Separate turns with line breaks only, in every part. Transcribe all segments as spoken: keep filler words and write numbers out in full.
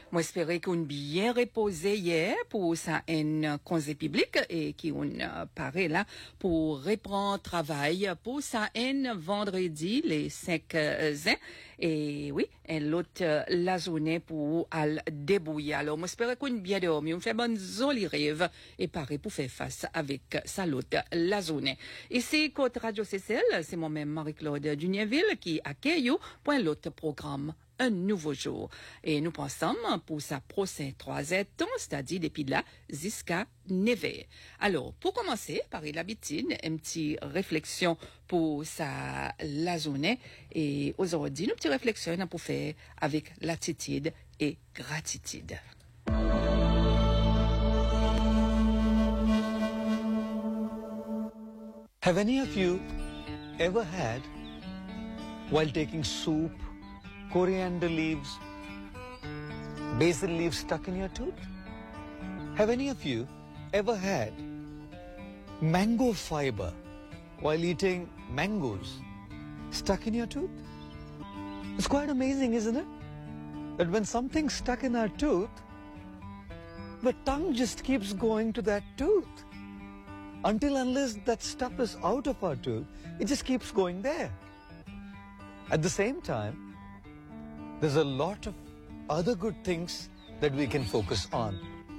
Moi, espérer qu'on bien reposé hier pour ça un congé public et qu'on euh, paraît là pour reprendre travail pour ça un vendredi les cinq euh, et oui, et l'autre euh, la journée pour al débrouiller. Alors, moi, espérer qu'on bien dormi, on fait bonne jolie rêve et paraît pour faire face avec ça l'autre la journée. Ici, Côte Radio C C L, c'est moi-même Marie-Claude Dunieville qui accueille pour l'autre programme un nouveau jour. Et nous pensons pour sa prochaine trois temps, c'est-à-dire depuis là jusqu'à neuf heures. Alors, pour commencer, par l'habitude, une petite réflexion pour sa la journée. Et aujourd'hui, une petite réflexion pour faire avec l'attitude et gratitude.
Have any of you ever had, while taking soup, coriander leaves, basil leaves stuck in your tooth? Have any of you ever had mango fiber while eating mangoes stuck in your tooth? It's quite amazing, isn't it? That when something's stuck in our tooth, the tongue just keeps going to that tooth. Until unless that stuff is out of our tooth, it just keeps going there. At the same time, there's a lot of other good things that we can focus on.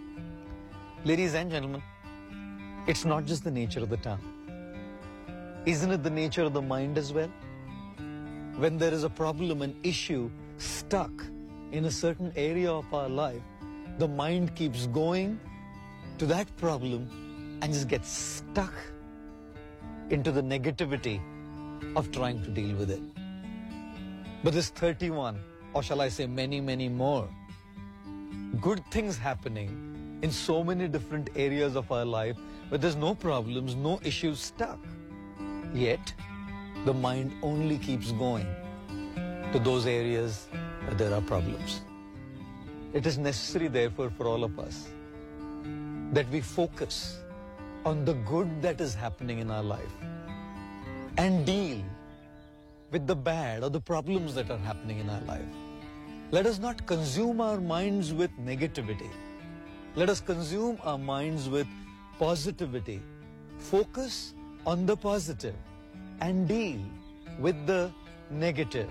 Ladies and gentlemen, it's not just the nature of the tongue. Isn't it the nature of the mind as well? When there is a problem, an issue stuck in a certain area of our life, the mind keeps going to that problem and just gets stuck into the negativity of trying to deal with it. But there's thirty-one, or shall I say many, many more, good things happening in so many different areas of our life where there's no problems, no issues stuck. Yet, the mind only keeps going to those areas where there are problems. It is necessary, therefore, for all of us that we focus on the good that is happening in our life and deal with the bad or the problems that are happening in our life. Let us not consume our minds with negativity. Let us consume our minds with positivity. Focus on the positive and deal with the negative.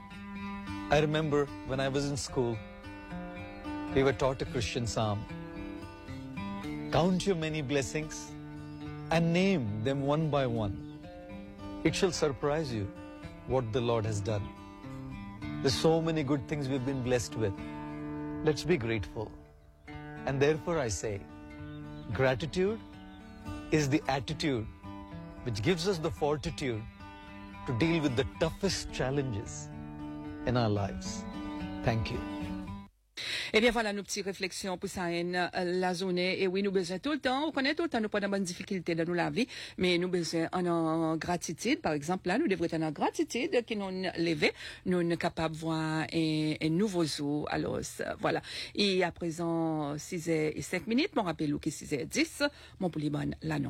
I remember when I was in school, we were taught a Christian psalm. Count your many blessings and name them one by one. It shall surprise you what the Lord has done. There's so many good things we've been blessed with. Let's be grateful. And therefore I say, gratitude is the attitude which gives us the fortitude to deal with the toughest challenges in our lives. Thank you.
Eh bien, voilà nos petites réflexions pour ça la journée. Et oui, nous besoin tout le temps, on connaît tout le temps, nous pas de bonnes difficultés dans la vie, mais nous besoin en, en gratitude. Par exemple, là, nous devrions être en gratitude qui nous lever, nous sommes capables de voir un, un nouveau jour. Alors, voilà. Et à présent, six heures et cinq minutes, mon rappel, ou que six heures dix, mon pour les bonnes, l'annonce.